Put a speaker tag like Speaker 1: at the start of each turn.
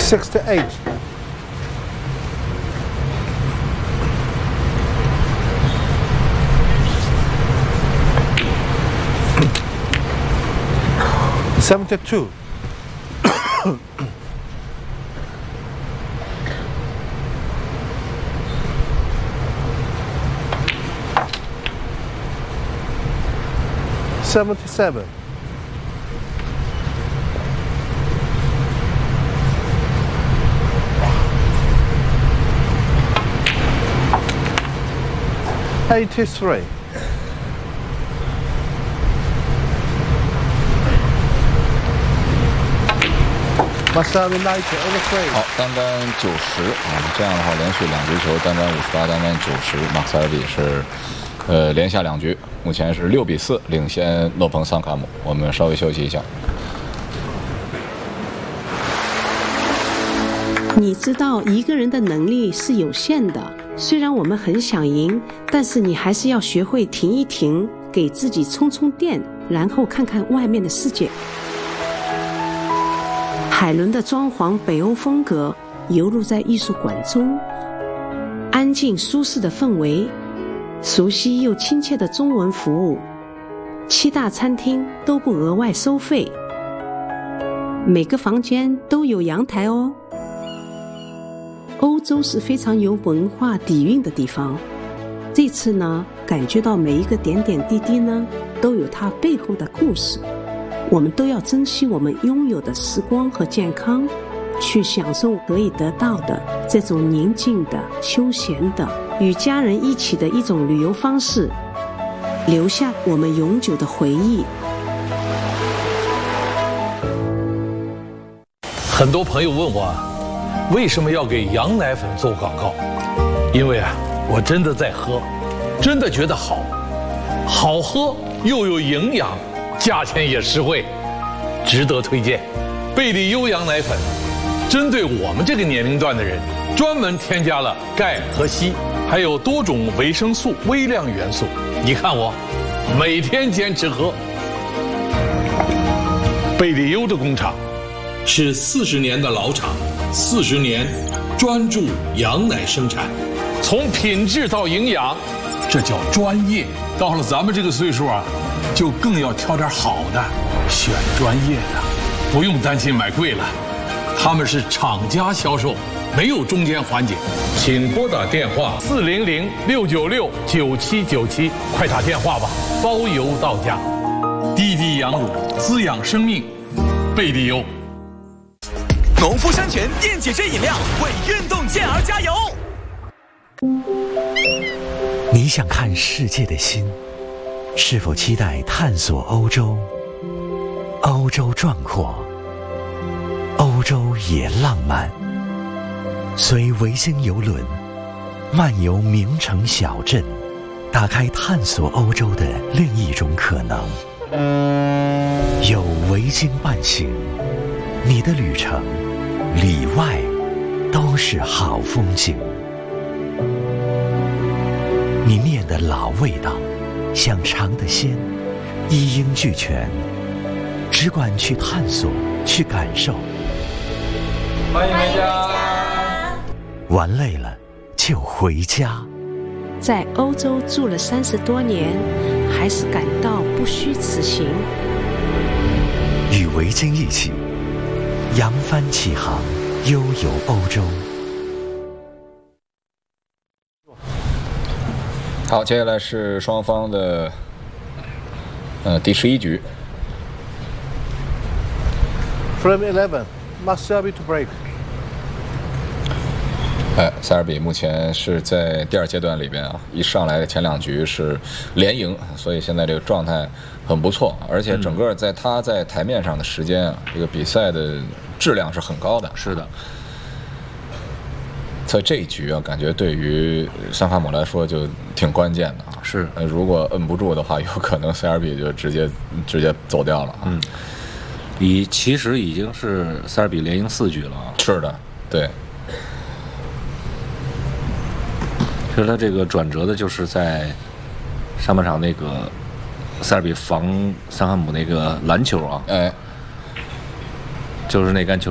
Speaker 1: 68. $72. $77. $83. Masabi United over 3.
Speaker 2: 好，单单90啊，这样的话连续2局球，单单58，单单90，马克塞尔比是连下2局，目前是6比4领先诺彭桑卡姆。我们稍微休息一下。
Speaker 3: 你知道一个人的能力是有限的，虽然我们很想赢，但是你还是要学会停一停，给自己充充电，然后看看外面的世界。海伦的装潢北欧风格游入在艺术馆中，安静舒适的氛围，熟悉又亲切的中文服务，7大餐厅都不额外收费，每个房间都有阳台哦。欧洲是非常有文化底蕴的地方，这次呢，感觉到每一个点点滴滴呢，都有它背后的故事。我们都要珍惜我们拥有的时光和健康，去享受可以得到的这种宁静的、休闲的、与家人一起的一种旅游方式，留下我们永久的回忆。
Speaker 4: 很多朋友问我，为什么要给羊奶粉做广告？因为我真的在喝，真的觉得好，好喝又有营养。价钱也实惠，值得推荐。贝利优羊奶粉，针对我们这个年龄段的人，专门添加了钙和硒，还有多种维生素、微量元素。你看我，每天坚持喝。贝利优的工厂是40年的老厂，40年专注羊奶生产，从品质到营养，这叫专业。到了咱们这个岁数就更要挑点好的，选专业的，不用担心买贵了。他们是厂家销售，没有中间环节。请拨打电话400-696-9797，快打电话吧，包邮到家。滴滴羊乳滋养生命，贝利优。
Speaker 5: 农夫山泉电解质饮料为运动健儿加油。
Speaker 6: 你想看世界的心，是否期待探索欧洲？欧洲壮阔，欧洲也浪漫。随维京邮轮漫游名城小镇，打开探索欧洲的另一种可能。有维京伴行，你的旅程里外都是好风景。你面的老味道，想尝的鲜，一应俱全，只管去探索，去感受。
Speaker 7: 欢迎回家。
Speaker 6: 玩累了就回家。
Speaker 3: 在欧洲住了30多年，还是感到不虚此行。
Speaker 6: 与维京一起扬帆起航，悠游欧洲。
Speaker 2: 好，接下来是双方的第11局。
Speaker 1: Frame 11, Masabi to break.
Speaker 2: 塞尔比目前是在第2阶段里边一上来的前2局是连赢，所以现在这个状态很不错，而且整个他在台面上的时间这个比赛的质量是很高的。
Speaker 7: 是的。
Speaker 2: 所以这一局感觉对于桑卡姆来说就挺关键的
Speaker 7: 是，
Speaker 2: 如果摁不住的话，有可能塞尔比就直接走掉了
Speaker 7: 其实已经是塞尔比连赢4局了
Speaker 2: 是的，对。
Speaker 7: 其实他这个转折的就是在上半场那个塞尔比防桑卡姆那个篮球就是那杆球